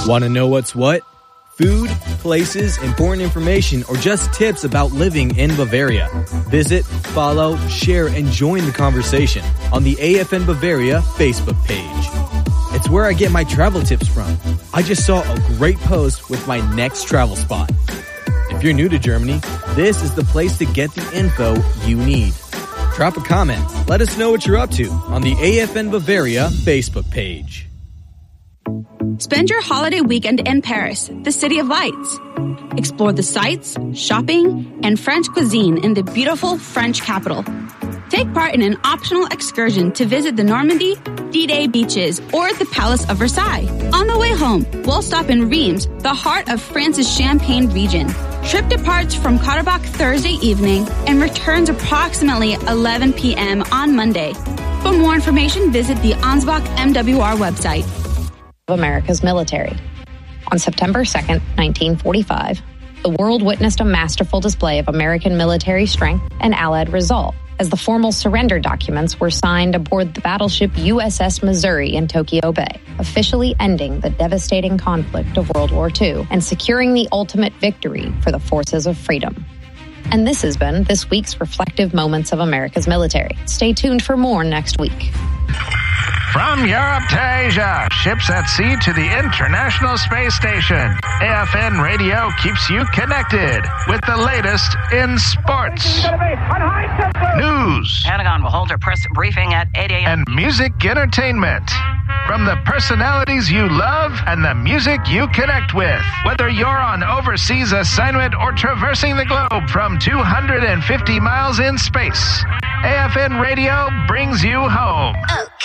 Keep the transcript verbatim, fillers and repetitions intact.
Want to know what's what? Food, places, important information, or just tips about living in Bavaria. Visit, follow, share, and join the conversation on the A F N Bavaria Facebook page. It's where I get my travel tips from. I just saw a great post with my next travel spot. If you're new to Germany, this is the place to get the info you need. Drop a comment. Let us know what you're up to on the A F N Bavaria Facebook page. Spend your holiday weekend in Paris, the City of Lights. Explore the sights, shopping, and French cuisine in the beautiful French capital. Take part in an optional excursion to visit the Normandy, D-Day beaches, or the Palace of Versailles. On the way home, we'll stop in Reims, the heart of France's Champagne region. Trip departs from Katterbach Thursday evening and returns approximately eleven p.m. on Monday. For more information, visit the Ansbach M W R website. America's military. On September second, nineteen forty-five, the world witnessed a masterful display of American military strength and Allied resolve as the formal surrender documents were signed aboard the battleship U S S Missouri in Tokyo Bay, officially ending the devastating conflict of World War Two and securing the ultimate victory for the forces of freedom. And this has been this week's Reflective Moments of America's Military. Stay tuned for more next week. From Europe to Asia, ships at sea to the International Space Station, A F N Radio keeps you connected with the latest in sports, news, Pentagon will hold a press briefing at eight a.m. and music entertainment. From the personalities you love and the music you connect with. Whether you're on overseas assignment or traversing the globe from two hundred fifty miles in space, A F N Radio brings you home. Okay.